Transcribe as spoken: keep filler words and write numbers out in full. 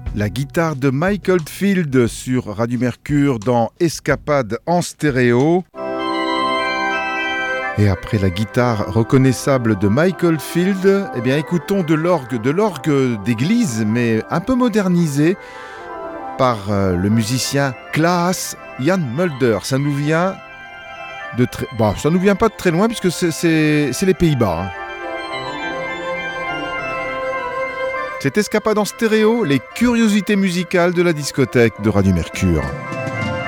La guitare de Mike Oldfield sur Radio Mercure dans Escapade en stéréo. Et après la guitare reconnaissable de Mike Oldfield, eh bien écoutons de l'orgue, de l'orgue d'église, mais un peu modernisé par euh, le musicien Klaas Jan Mulder. Ça nous vient de très, bon, ça nous vient pas de très loin puisque c'est, c'est, c'est les Pays-Bas. Hein. C'est Escapade en stéréo, les curiosités musicales de la discothèque de Radio Mercure.